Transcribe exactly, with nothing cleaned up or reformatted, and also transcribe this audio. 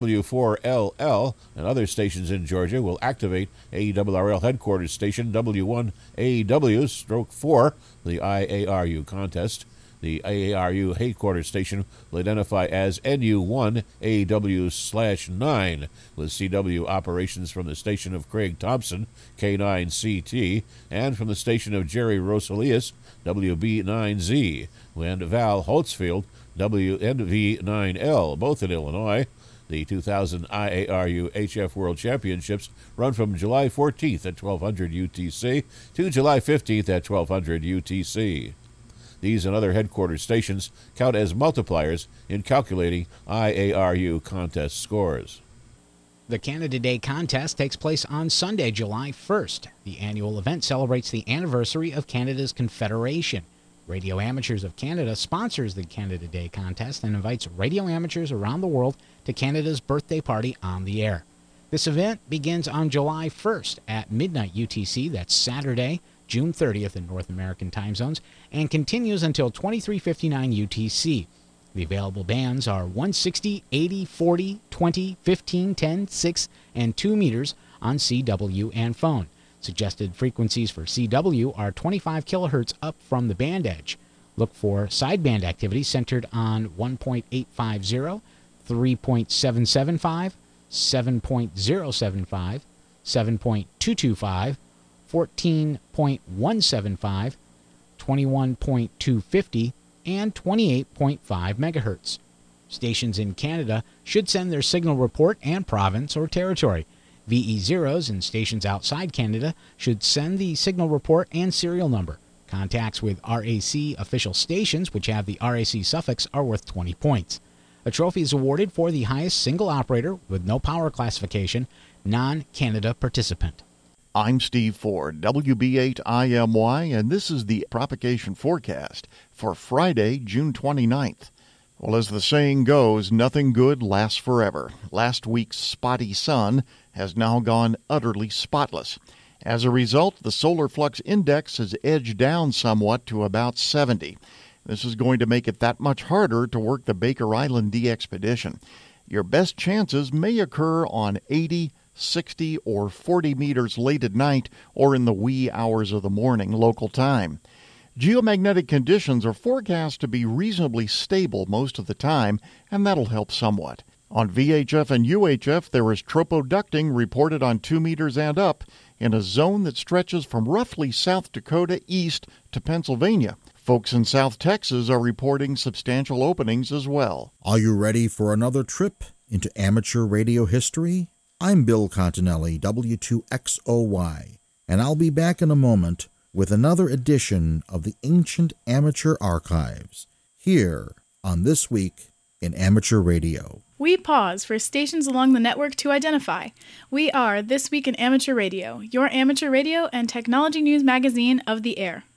W four L L and other stations in Georgia will activate A R R L headquarters station W one A W stroke four, the I A R U contest. The I A R U headquarters station will identify as N U one A W slash nine, with C W operations from the station of Craig Thompson, K nine C T, and from the station of Jerry Rosalius, W B nine Z, and Val Holtzfield, W N V nine L, both in Illinois. The two thousand I A R U H F World Championships run from July fourteenth at twelve hundred U T C to July fifteenth at twelve hundred U T C. These and other headquarters stations count as multipliers in calculating I A R U contest scores. The Canada Day contest takes place on Sunday, July first. The annual event celebrates the anniversary of Canada's Confederation. Radio Amateurs of Canada sponsors the Canada Day contest and invites radio amateurs around the world to Canada's birthday party on the air. This event begins on July first at midnight U T C, that's Saturday, June thirtieth in North American time zones, and continues until twenty-three fifty-nine U T C. The available bands are one sixty, eighty, forty, twenty, fifteen, ten, six, and two meters on C W and phone. Suggested frequencies for C W are twenty-five kilohertz up from the band edge. Look for sideband activity centered on one point eight five zero, three point seven seven five, seven point zero seven five, seven point two two five, fourteen point one seven five, twenty-one point two five zero, and twenty-eight point five megahertz. Stations in Canada should send their signal report and province or territory. V E zeros and stations outside Canada should send the signal report and serial number. Contacts with R A C official stations, which have the R A C suffix, are worth twenty points. A trophy is awarded for the highest single operator with no power classification, non-Canada participant. I'm Steve Ford, W B eight I M Y, and this is the propagation forecast for Friday, June twenty-ninth. Well, as the saying goes, nothing good lasts forever. Last week's spotty sun has now gone utterly spotless. As a result, the solar flux index has edged down somewhat to about seventy. This is going to make it that much harder to work the Baker Island de-expedition. Your best chances may occur on eighty, sixty, or forty meters late at night or in the wee hours of the morning local time. Geomagnetic conditions are forecast to be reasonably stable most of the time, and that'll help somewhat. On V H F and U H F, there is tropoducting reported on two meters and up in a zone that stretches from roughly South Dakota east to Pennsylvania. Folks in South Texas are reporting substantial openings as well. Are you ready for another trip into amateur radio history? I'm Bill Continelli, W two X O Y, and I'll be back in a moment with another edition of the Ancient Amateur Archives, here on This Week in Amateur Radio. We pause for stations along the network to identify. We are This Week in Amateur Radio, your amateur radio and technology news magazine of the air.